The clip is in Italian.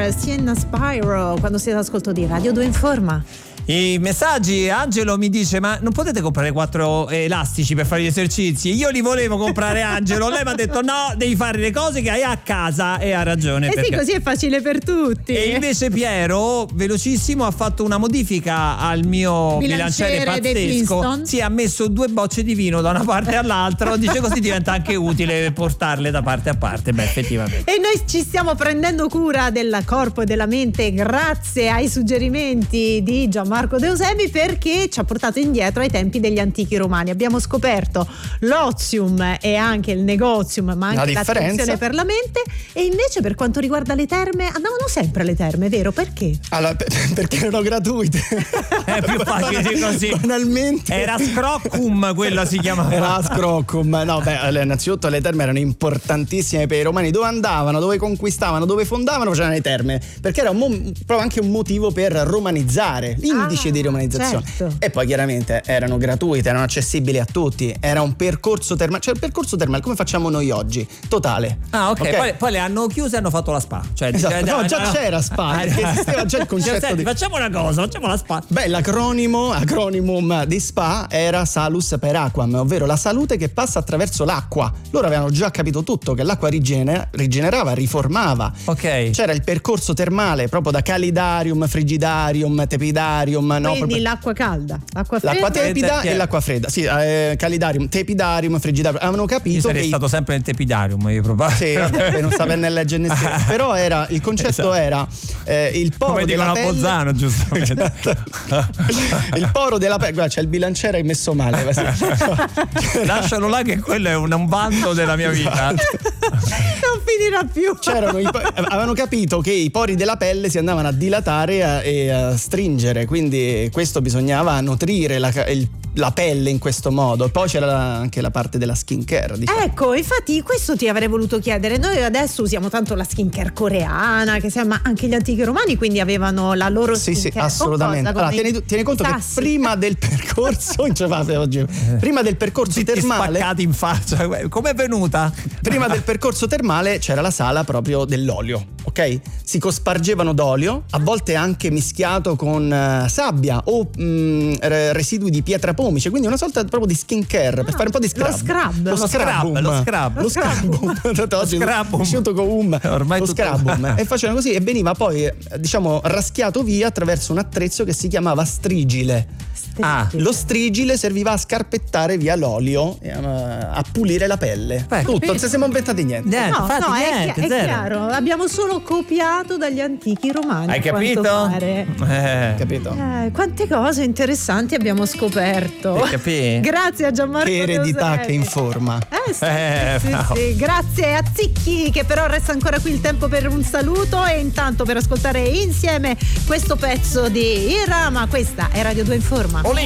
per Sienna Spyro quando siete all'ascolto di Radio 2 Informa. I messaggi, Angelo mi dice: ma non potete comprare 4 elastici per fare gli esercizi? Io li volevo comprare, Angelo. Lei mi ha detto no, devi fare le cose che hai a casa, e ha ragione. Sì, così è facile per tutti. E invece Piero, velocissimo, ha fatto una modifica al mio bilanciere pazzesco. Sì, ha messo 2 bocce di vino da una parte all'altra. Dice così diventa anche utile portarle da parte a parte. Beh, effettivamente. E noi ci stiamo prendendo cura del corpo e della mente grazie ai suggerimenti di Gianmarco De Eusebio, perché ci ha portato indietro ai tempi degli antichi romani. Abbiamo scoperto l'ozium e anche il negozium, ma anche l'attenzione per la mente. E invece per quanto riguarda le terme, andavano sempre alle terme, vero? Perché? Allora, perché erano gratuite. È più facile così. Banalmente. Era scrocum, quella si chiamava. Era scrocum. No, beh, innanzitutto le terme erano importantissime per i romani. Dove andavano, dove conquistavano, dove fondavano, facevano le terme, perché era proprio anche un motivo per romanizzare, l'indice di romanizzazione. Certo. E poi chiaramente erano gratuite, erano accessibili a tutti. Era un percorso termale, cioè il percorso termale come facciamo noi oggi, totale. Ah, ok. Poi le hanno chiuse e hanno fatto la spa. Cioè, esatto. No, già c'era spa, perché esisteva già il concetto senti, facciamo una cosa, facciamo la spa. Beh, l'acronimum di spa era salus per aquam, ovvero la salute che passa attraverso l'acqua. Loro avevano già capito tutto, che l'acqua rigenerava, riformava. Ok. C'era il percorso termale proprio da calidarium, frigidarium, tepidarium. Quindi proprio l'acqua calda, l'acqua fredda. L'acqua tepida e l'acqua fredda. Sì, calidarium, tepidarium, frigidarium. Avevano capito. Io sarei stato sempre nel tepidarium, io probabilmente. Sì, vabbè, non sapeva né leggere né scrivere. Però era il concetto, era il poro come della pelle. Bolzano, giustamente. Il poro della pelle. Guarda, c'è il bilanciere che è messo male. Lascialo là che quello è un bando della mia vita. Non finirà più. Avevano capito che i pori della pelle si andavano a dilatare e a stringere, quindi questo bisognava nutrire la pelle in questo modo. Poi c'era anche la parte della skincare, diciamo. Ecco, infatti questo ti avrei voluto chiedere. Noi adesso usiamo tanto la skincare coreana, ma anche gli antichi romani quindi avevano la loro skincare. Sì, assolutamente. Allora, tieni conto che prima del percorso oggi, prima del percorso tutti termale spaccati in faccia, com'è venuta? Prima del percorso termale c'era la sala proprio dell'olio, ok? Si cospargevano d'olio, a volte anche mischiato con sabbia o residui di pietra pomice, quindi una sorta proprio di skincare per fare un po' di scrub. Lo scrubum. E facevano così e veniva poi raschiato via attraverso un attrezzo che si chiamava strigile. Lo strigile serviva a scarpettare via l'olio e a pulire la pelle. Tutto, non ci siamo inventati niente. È chiaro, abbiamo solo copiato dagli antichi romani. Hai capito? Capito? Quante cose interessanti abbiamo scoperto. Grazie a Gianmarco che eredità che informa. Sì. Grazie a Zicchi, che però resta ancora qui il tempo per un saluto e intanto per ascoltare insieme questo pezzo di Irama. Questa è Radio 2 Informa.